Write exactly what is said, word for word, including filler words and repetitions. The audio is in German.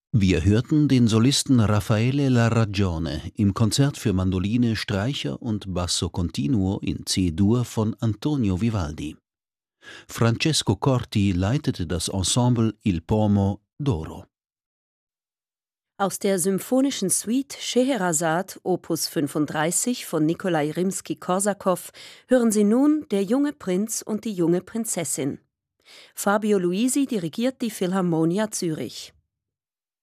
Wir hörten den Solisten Raffaele La Ragione im Konzert für Mandoline, Streicher und Basso Continuo in C-Dur von Antonio Vivaldi. Francesco Corti leitete das Ensemble Il Pomo d'Oro. Aus der symphonischen Suite Scheherazad Opus fünfunddreißig von Nikolai Rimski-Korsakow hören Sie nun Der junge Prinz und die junge Prinzessin. Fabio Luisi dirigiert die Philharmonia Zürich.